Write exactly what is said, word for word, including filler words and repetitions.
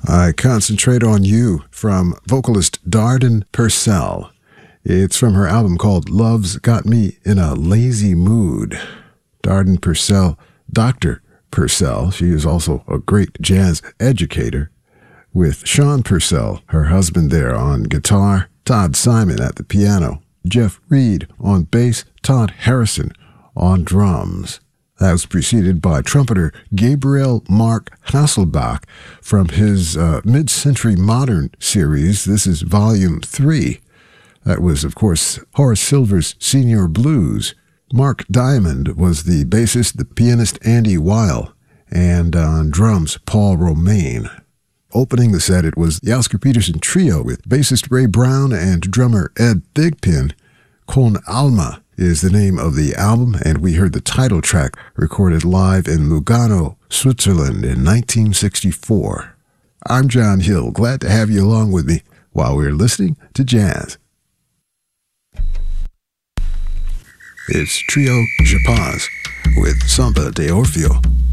I Concentrate on You from vocalist Darden Purcell. It's from her album called Love's Got Me in a Lazy Mood. Darden Purcell, Doctor Purcell, she is also a great jazz educator, with Sean Purcell, her husband there, on guitar, Todd Simon at the piano, Jeff Reed on bass, Todd Harrison on drums. That was preceded by trumpeter Gabriel Mark Hasselbach from his uh, Mid-Century Modern series. This is Volume three. That was, of course, Horace Silver's Senior Blues. Mark Diamond was the bassist, the pianist Andy Weil, and on drums, Paul Romaine. Opening the set, it was the Oscar Peterson Trio with bassist Ray Brown and drummer Ed Thigpen. Con Alma is the name of the album, and we heard the title track recorded live in Lugano, Switzerland in nineteen sixty-four. I'm John Hill, glad to have you along with me while we're listening to jazz. It's Trio Chapaz with Samba de Orfeo.